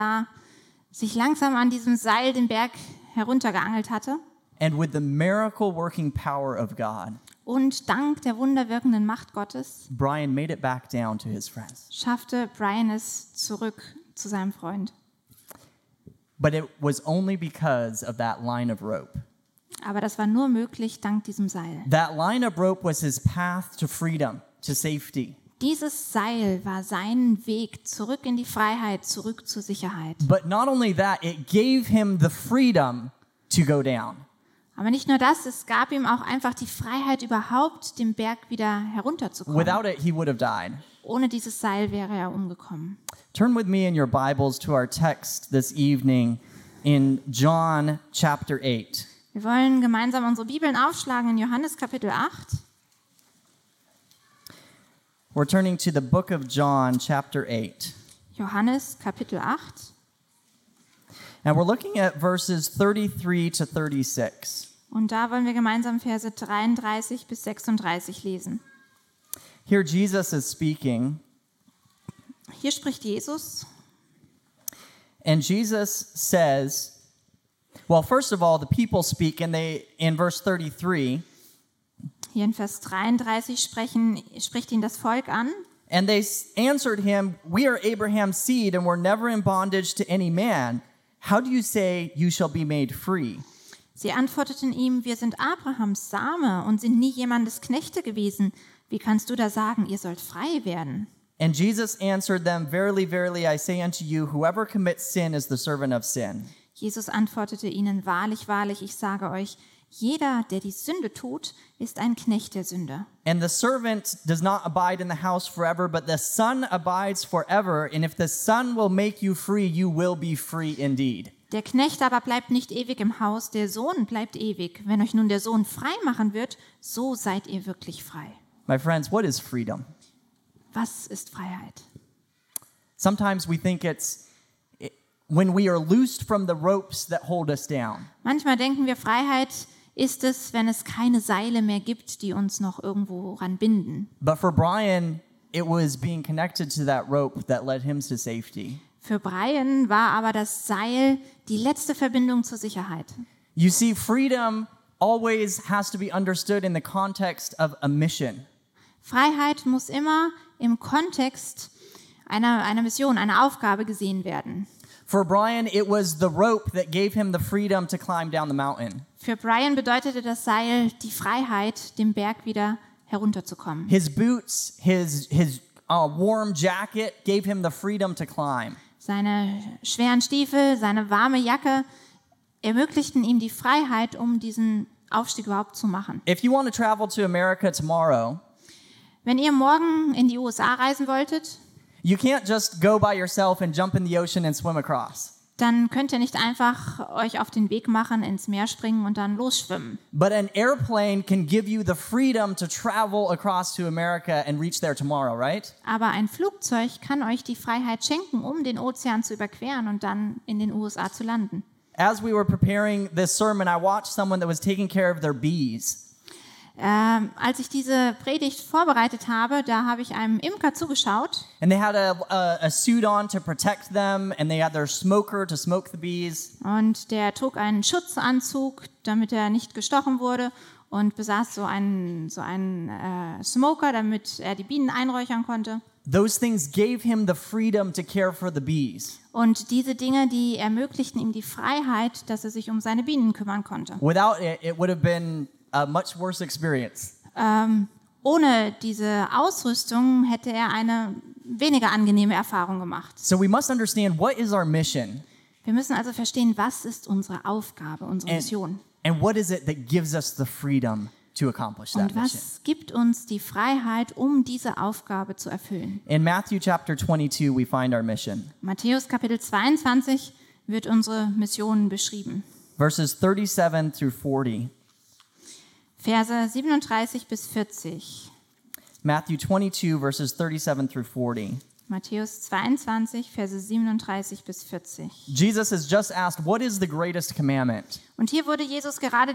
sich langsam an diesem Seil den Berg heruntergeangelt hatte. And with the miracle working power of God, Und dank der wunderwirkenden Macht Gottes Brian made it back down to his friends. schaffte Brian es zurück zu seinem Freund. But it was only because of that line of rope. Aber das war nur möglich dank diesem Seil. That line of rope was his path to freedom, to safety. Dieses Seil war sein Weg zurück in die Freiheit, zurück zur Sicherheit. But not only that, it gave him the freedom to go down. Aber nicht nur das, es gab ihm auch einfach die Freiheit, überhaupt den Berg wieder herunterzukommen. Without it, he would have died. Ohne dieses Seil wäre er umgekommen. Turn with me in your Bibles to our text this evening in John chapter 8. Wir wollen gemeinsam unsere Bibeln aufschlagen in Johannes Kapitel 8. We're turning to the book of John chapter 8. Johannes Kapitel 8. And we're looking at verses 33 to 36. Und da wollen wir gemeinsam Verse 33 bis 36 lesen. Here Jesus is speaking, Hier spricht Jesus. and Jesus says, well, first of all, the people speak, and they, in verse 33, Hier in Vers 33 spricht ihn das Volk an. and they answered him, we are Abraham's seed, and we're never in bondage to any man. How do you say you shall be made free? Sie antworteten ihm, wir sind Abrahams Same und sind nie jemandes Knechte gewesen. Wie kannst du da sagen, ihr sollt frei werden? And Jesus answered them, verily, verily, I say unto you, whoever commits sin is the servant of sin. Jesus antwortete ihnen, wahrlich, wahrlich, ich sage euch, jeder, der die Sünde tut, ist ein Knecht der Sünde. And the servant does not abide in the house forever, but the Son abides forever. And if the Son will make you free, you will be free indeed. Der Knecht aber bleibt nicht ewig im Haus, der Sohn bleibt ewig. Wenn euch nun der Sohn frei machen wird, so seid ihr wirklich frei. My friends, what is freedom? Was ist Freiheit? Sometimes we think it's when we are loosed from the ropes that hold us down. Manchmal denken wir, Freiheit ist es, wenn es keine Seile mehr gibt, die uns noch irgendwo ran binden. But for Brian, it was being connected to that rope that led him to safety. Für Brian war aber das Seil die letzte Verbindung zur Sicherheit. You see, freedom always has to be understood in the context of a mission. Freiheit muss immer im Kontext einer Mission, einer Aufgabe gesehen werden. For Brian, it was the rope that gave him the freedom to climb down the mountain. Für Brian bedeutete das Seil die Freiheit, den Berg wieder herunterzukommen. His boots, his warm jacket gave him the freedom to climb. Seine schweren Stiefel, seine warme Jacke ermöglichten ihm die Freiheit, um diesen Aufstieg überhaupt zu machen. If you want to travel to America tomorrow, Wenn ihr morgen in die USA reisen wolltet, you can't just go by yourself and jump in the ocean and swim across. dann könnt ihr nicht einfach euch auf den Weg machen, ins Meer springen und dann losschwimmen. But an airplane can give you the freedom to travel across to America and reach there tomorrow, right? Aber ein Flugzeug kann euch die Freiheit schenken, um den Ozean zu überqueren und dann in den USA zu landen. As we were preparing this sermon, I watched someone that was taking care of their bees. Als ich diese Predigt vorbereitet habe, da habe ich einem Imker zugeschaut. And they had a suit on to protect them, and they had their smoker to smoke the bees. Und der trug einen Schutzanzug, damit er nicht gestochen wurde, und besaß so einen Smoker, damit er die Bienen einräuchern konnte. Those things gave him the freedom to care for the bees. Und diese Dinge, die ermöglichten ihm die Freiheit, dass er sich um seine Bienen kümmern konnte. Without it, it would have been a much worse experience. Ohne diese Ausrüstung hätte er eine weniger angenehme Erfahrung gemacht. So we must understand, what is our mission? Wir müssen also verstehen, was ist unsere Aufgabe, unsere Mission. And what is it that gives us the freedom to accomplish that Und mission? was gibt uns die Freiheit, um diese Aufgabe zu erfüllen? In Matthew chapter 22, we find our mission. Matthäus Kapitel 22 wird unsere Mission beschrieben. Verses 37 through 40. Verse 37 bis 40. Matthew 22, verses 37 through 40. Matthäus 22, Verse 37 bis 40. Jesus has just asked, what is the greatest commandment? Und hier wurde Jesus gerade